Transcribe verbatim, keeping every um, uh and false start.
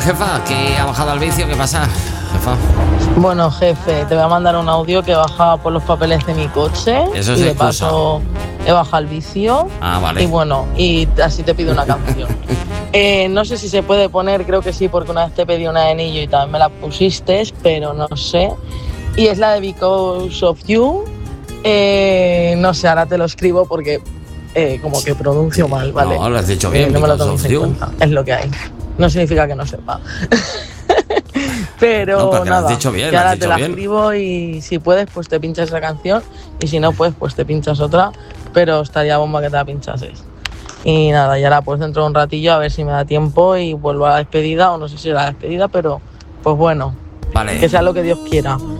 jefa, que ha bajado al vicio, ¿qué pasa, jefa? Bueno, jefe, te voy a mandar un audio que he bajado por los papeles de mi coche. Eso es y de excusa. paso he bajado el vicio. Ah, vale. Y bueno, y así te pido una canción. eh, no sé si se puede poner, creo que sí, porque una vez te pedí una de anillo y también me la pusiste, pero no sé. Y es la de Because of You. Eh, no sé, ahora te lo escribo porque eh, como que pronuncio mal, ¿vale? No, lo has dicho bien, Eh, no me lo Because tomes of en You. cuenta. Es lo que hay. No significa que no sepa. Pero No, pero que lo has nada, dicho bien, que lo has ahora dicho te la bien. escribo y si puedes, pues te pinchas esa canción. Y si no, pues, pues te pinchas otra. Pero estaría bomba que te la pinchases. Y nada, y ahora pues dentro de un ratillo a ver si me da tiempo y vuelvo a la despedida. O no sé si era la despedida, pero pues bueno, Vale. que sea lo que Dios quiera.